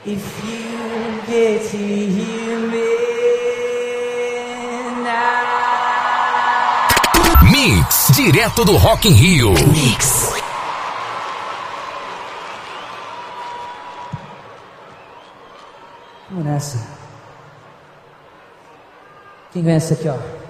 If you get to hear me now. Mix, direto do Rock in Rio. Mix. Vamos nessa. Quem ganha essa aqui, ó?